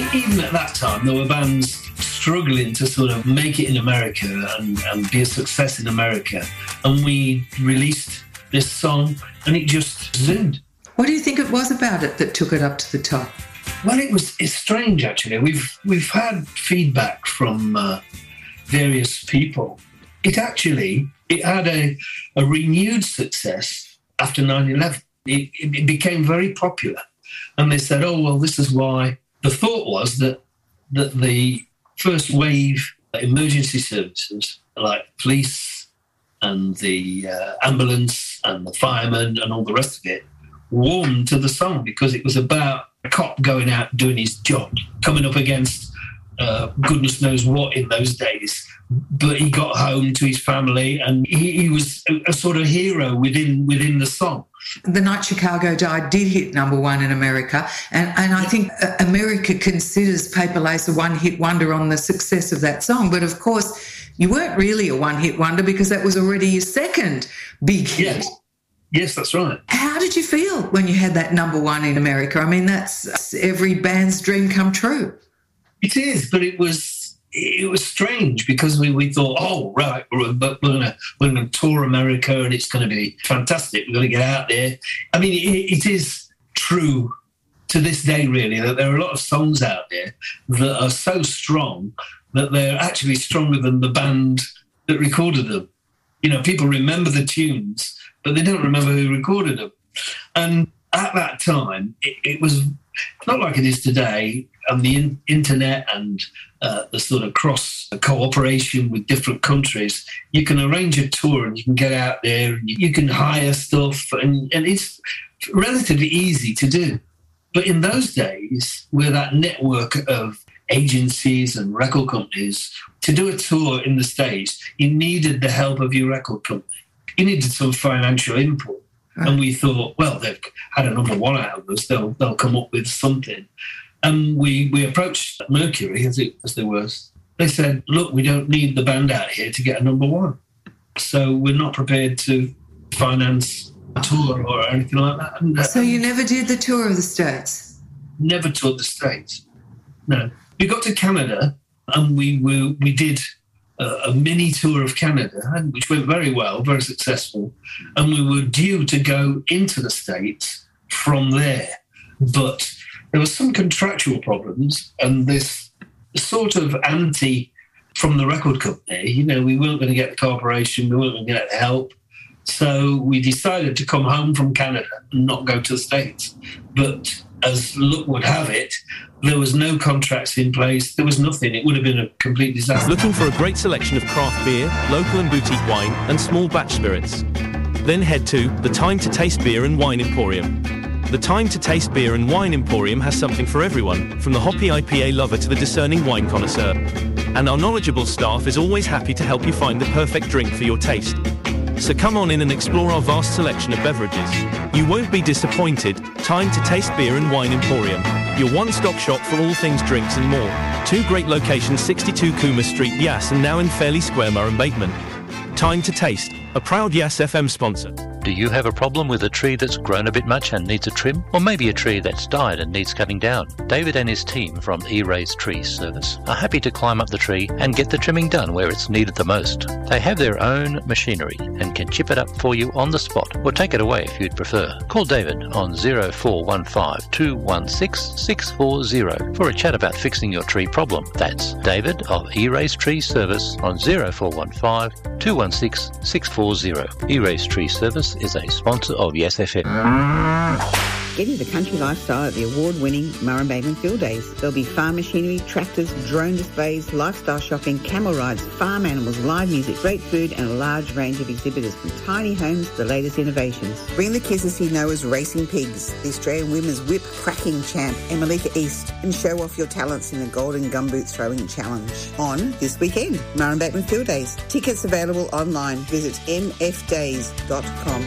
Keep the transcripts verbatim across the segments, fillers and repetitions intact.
even at that time, there were bands struggling to sort of make it in America and, and be a success in America. And we released this song and it just zoomed. What do you think it was about it that took it up to the top? Well, it was it's strange, actually. We've we've had feedback from uh, various people. It actually, it had a, a renewed success after nine eleven. It, it became very popular. And they said, oh, well, this is why. The thought was that that the first wave emergency services, like police and the uh, ambulance and the firemen and all the rest of it, warmed to the song because it was about a cop going out doing his job, coming up against uh, goodness knows what in those days. But he got home to his family and he, he was a, a sort of hero within within the song. The Night Chicago Died did hit number one in America, and, and I think America considers Paper Lace a one-hit wonder on the success of that song. But, of course, you weren't really a one-hit wonder because that was already your second big hit. Yes, yes, that's right. How did you feel when you had that number one in America? I mean, that's every band's dream come true. It is, but it was... It was strange because we, we thought, oh, right, we're, we're going we're gonna tour America and it's going to be fantastic. We're going to get out there. I mean, it, it is true to this day, really, that there are a lot of songs out there that are so strong that they're actually stronger than the band that recorded them. You know, people remember the tunes, but they don't remember who recorded them. And at that time, it, it was not like it is today, and the in- internet and uh, the sort of cross cooperation with different countries. You can arrange a tour and you can get out there and you can hire stuff, and, and it's relatively easy to do. But in those days, with that network of agencies and record companies, to do a tour in the States, you needed the help of your record company. You needed some financial input. And we thought, well, they've had a number one out of us. They'll they'll come up with something. And we, we approached Mercury, as it as there was. They said, look, we don't need the band out here to get a number one. So we're not prepared to finance a tour or anything like that. And, uh, so you never did the tour of the States? Never toured the States. No. We got to Canada and we were, we did a mini tour of Canada, which went very well, very successful. And we were due to go into the States from there. But there were some contractual problems and this sort of ante from the record company. You know, we weren't going to get the cooperation, we weren't going to get the help. So we decided to come home from Canada and not go to the States. But as luck would have it, there was no contracts in place. There was nothing. It would have been a complete disaster. Looking for a great selection of craft beer, local and boutique wine, and small batch spirits? Then head to the Time to Taste Beer and Wine Emporium. The Time to Taste Beer and Wine Emporium has something for everyone, from the hoppy I P A lover to the discerning wine connoisseur. And our knowledgeable staff is always happy to help you find the perfect drink for your taste. So come on in and explore our vast selection of beverages. You won't be disappointed. Time to Taste Beer and Wine Emporium, your one-stop shop for all things drinks and more. Two great locations, sixty-two Cooma Street, Yass, and now in Fairley Square, Murrumbateman. Time to Taste, a proud Yass F M sponsor. Do you have a problem with a tree that's grown a bit much and needs a trim? Or maybe a tree that's died and needs cutting down? David and his team from E-Rays Tree Service are happy to climb up the tree and get the trimming done where it's needed the most. They have their own machinery and can chip it up for you on the spot or take it away if you'd prefer. Call David on zero four one five, two one six, six four zero for a chat about fixing your tree problem. That's David of E-Rays Tree Service on zero four one five, two one six, six four zero. E-Rays Tree Service is a sponsor of Yes F M. Get into the country lifestyle at the award-winning Murrumbateman Field Days. There'll be farm machinery, tractors, drone displays, lifestyle shopping, camel rides, farm animals, live music, great food and a large range of exhibitors from tiny homes to the latest innovations. Bring the kids to see Noah's Racing Pigs, the Australian Women's Whip Cracking Champ, and Malika East, and show off your talents in the Golden Gumboot Throwing Challenge on this weekend, Murrumbateman Field Days. Tickets available online. Visit m f days dot com.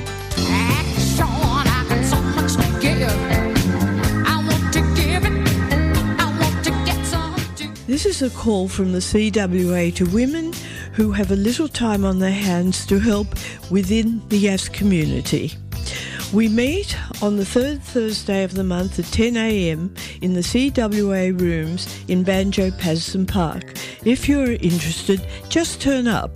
This is a call from the C W A to women who have a little time on their hands to help within the Yass community. We meet on the third Thursday of the month at ten a m in the C W A rooms in Banjo Patterson Park. If you're interested, just turn up.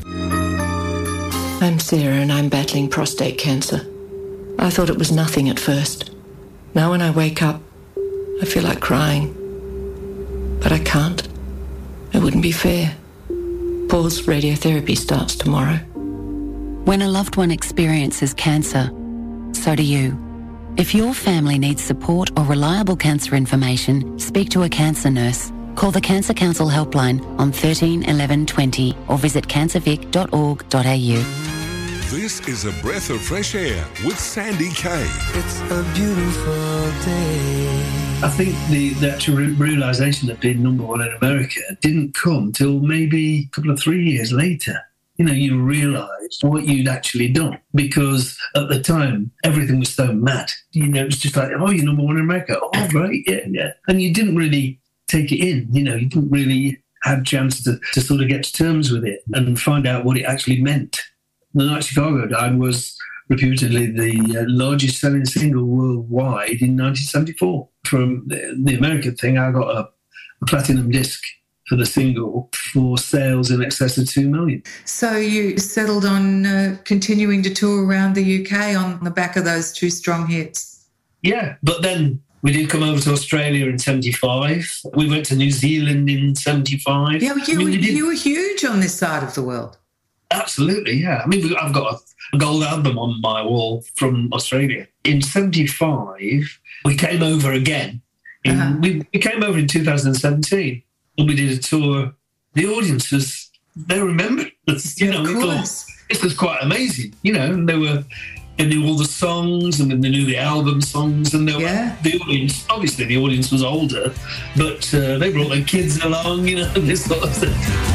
I'm Sarah and I'm battling prostate cancer. I thought it was nothing at first. Now when I wake up, I feel like crying. But I can't. It wouldn't be fair. Paul's radiotherapy starts tomorrow. When a loved one experiences cancer, so do you. If your family needs support or reliable cancer information, speak to a cancer nurse. Call the Cancer Council helpline on thirteen eleven twenty or visit cancer vic dot org dot a u. This is a breath of fresh air with Sandy Kay. It's a beautiful day. I think the, the actual re- realisation of being number one in America didn't come till maybe a couple of three years later. You know, you realised what you'd actually done, because at the time, everything was so mad. You know, it was just like, oh, you're number one in America. Oh, great, yeah, yeah. And you didn't really take it in. You know, you didn't really have a chance to, to sort of get to terms with it and find out what it actually meant. The Night Chicago Died was reputedly the uh, largest selling single worldwide in nineteen seventy-four. From the, the American thing, I got a, a platinum disc for the single for sales in excess of two million. So you settled on uh, continuing to tour around the U K on the back of those two strong hits? Yeah, but then we did come over to Australia in seventy-five. We went to New Zealand in seventy-five. Yeah, you, I mean, we did... you were huge on this side of the world. Absolutely, yeah. I mean, I've got a gold album on my wall from Australia. In seventy-five, we came over again. In, uh-huh. we, we came over in two thousand seventeen. And we did a tour. The audience was, they remembered us, you know, we thought this was quite amazing, you know, and they were, they knew all the songs and they knew the album songs, and they were, yeah. the audience, obviously the audience was older, but uh, they brought their kids along, you know, and this sort of thing.